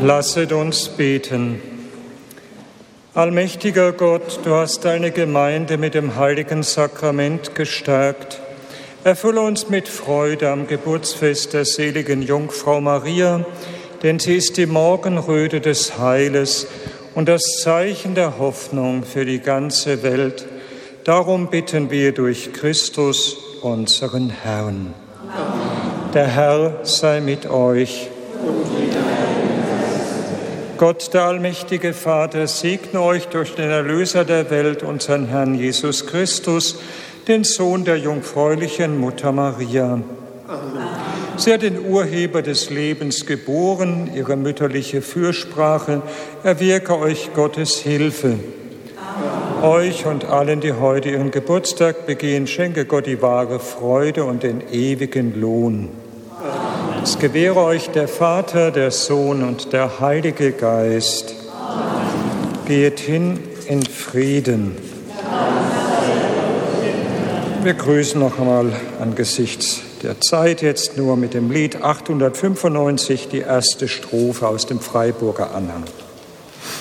Lasset uns beten. Allmächtiger Gott, du hast deine Gemeinde mit dem heiligen Sakrament gestärkt. Erfülle uns mit Freude am Geburtsfest der seligen Jungfrau Maria, denn sie ist die Morgenröte des Heiles und das Zeichen der Hoffnung für die ganze Welt. Darum bitten wir durch Christus, unseren Herrn. Amen. Der Herr sei mit euch. Gott, der allmächtige Vater, segne euch durch den Erlöser der Welt, unseren Herrn Jesus Christus, den Sohn der jungfräulichen Mutter Maria. Amen. Sie hat den Urheber des Lebens geboren, ihre mütterliche Fürsprache erwirke euch Gottes Hilfe. Amen. Euch und allen, die heute ihren Geburtstag begehen, schenke Gott die wahre Freude und den ewigen Lohn. Es gewähre euch der Vater, der Sohn und der Heilige Geist. Amen. Geht hin in Frieden. Wir grüßen noch einmal angesichts der Zeit jetzt nur mit dem Lied 895, die erste Strophe aus dem Freiburger Anhang.